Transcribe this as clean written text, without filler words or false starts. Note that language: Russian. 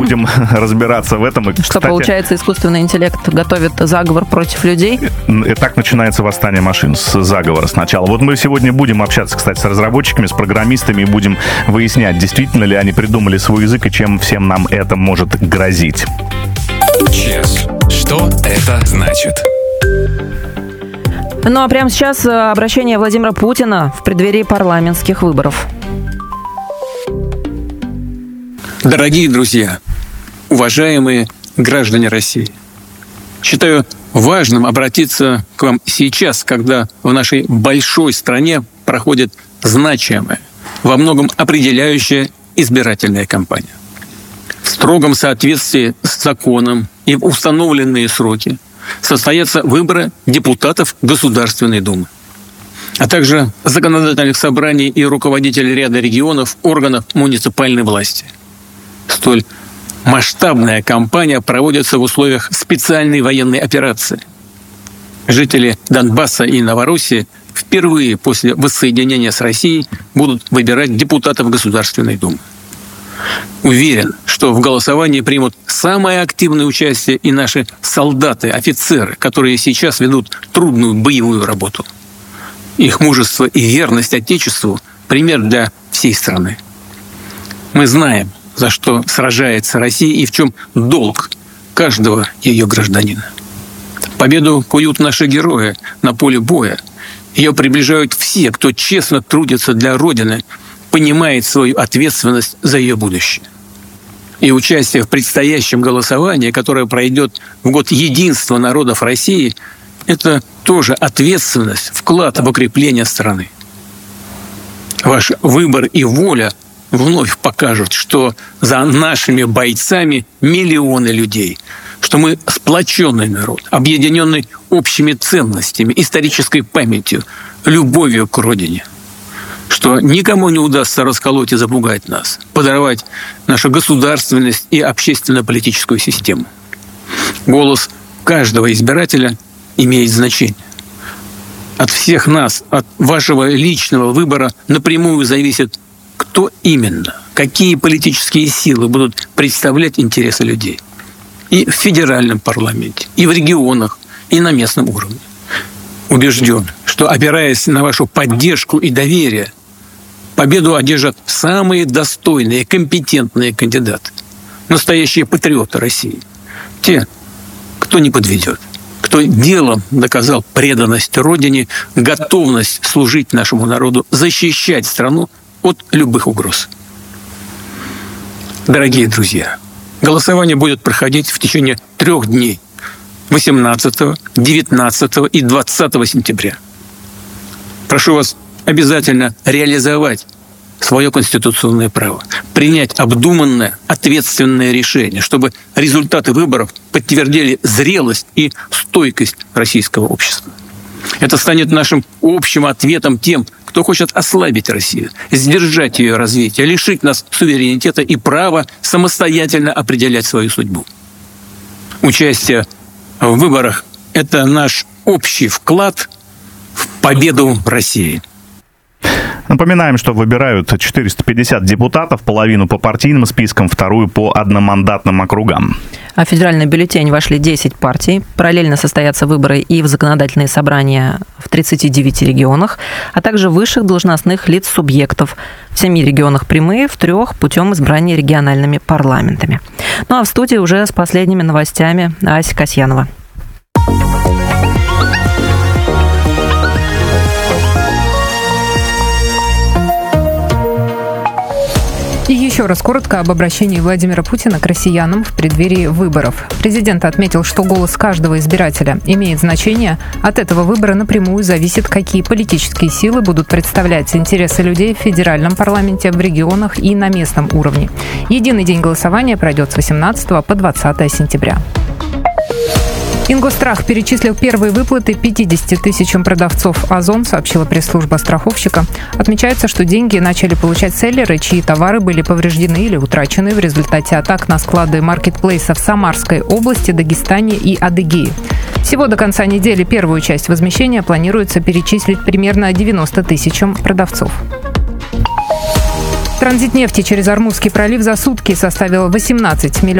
будем разбираться в этом. И, что, кстати, получается, искусственный интеллект готовит заговор против людей? И так начинается восстание машин, с заговора сначала. Вот мы сегодня будем общаться, кстати, с разработчиками, с программистами, и будем выяснять, действительно ли они придумали свой язык и чем всем нам это может грозить. ЧЕС. Что это значит? Ну а прямо сейчас обращение Владимира Путина в преддверии парламентских выборов. Дорогие друзья, уважаемые граждане России, считаю важным обратиться к вам сейчас, когда в нашей большой стране проходит значимая, во многом определяющая избирательная кампания. В строгом соответствии с законом и в установленные сроки состоятся выборы депутатов Государственной Думы, а также законодательных собраний и руководителей ряда регионов, органов муниципальной власти. Столь масштабная кампания проводится в условиях специальной военной операции. Жители Донбасса и Новороссии впервые после воссоединения с Россией будут выбирать депутатов Государственной Думы. Уверен, что в голосовании примут самое активное участие и наши солдаты, офицеры, которые сейчас ведут трудную боевую работу. Их мужество и верность Отечеству – пример для всей страны. Мы знаем, за что сражается Россия и в чем долг каждого ее гражданина. Победу куют наши герои на поле боя. Ее приближают все, кто честно трудится для Родины, понимает свою ответственность за ее будущее. И участие в предстоящем голосовании, которое пройдет в год единства народов России, это тоже ответственность, вклад в укрепление страны. Ваш выбор и воля вновь покажут, что за нашими бойцами миллионы людей, что мы сплоченный народ, объединенный общими ценностями, исторической памятью, любовью к Родине, что никому не удастся расколоть и запугать нас, подорвать нашу государственность и общественно-политическую систему. Голос каждого избирателя имеет значение. От всех нас, от вашего личного выбора напрямую зависит, кто именно, какие политические силы будут представлять интересы людей. И в федеральном парламенте, и в регионах, и на местном уровне. Убежден, что, опираясь на вашу поддержку и доверие, победу одержат самые достойные, компетентные кандидаты, настоящие патриоты России. Те, кто не подведет, кто делом доказал преданность Родине, готовность служить нашему народу, защищать страну от любых угроз. Дорогие друзья, голосование будет проходить в течение 3 дней – 18, 19 и 20 сентября. Прошу вас обязательно реализовать свое конституционное право, принять обдуманное, ответственное решение, чтобы результаты выборов подтвердили зрелость и стойкость российского общества. Это станет нашим общим ответом тем, кто хочет ослабить Россию, сдержать ее развитие, лишить нас суверенитета и права самостоятельно определять свою судьбу. Участие в выборах – это наш общий вклад в победу России. Напоминаем, что выбирают 450 депутатов, половину по партийным спискам, вторую по одномандатным округам. А в федеральный бюллетень вошли 10 партий. Параллельно состоятся выборы и в законодательные собрания в 39 регионах, а также высших должностных лиц субъектов. В 7 регионах прямые, в 3 путем избрания региональными парламентами. Ну а в студии уже с последними новостями Ася Касьянова. И еще раз коротко об обращении Владимира Путина к россиянам в преддверии выборов. Президент отметил, что голос каждого избирателя имеет значение. От этого выбора напрямую зависит, какие политические силы будут представлять интересы людей в федеральном парламенте, в регионах и на местном уровне. Единый день голосования пройдет с 18 по 20 сентября. Ингосстрах перечислил первые выплаты 50 тысячам продавцов «Озон», сообщила пресс-служба страховщика. Отмечается, что деньги начали получать селлеры, чьи товары были повреждены или утрачены в результате атак на склады маркетплейса в Самарской области, Дагестане и Адыгее. Всего до конца недели первую часть возмещения планируется перечислить примерно 90 тысячам продавцов. Транзит нефти через Ормузский пролив за сутки составил 18 миллионов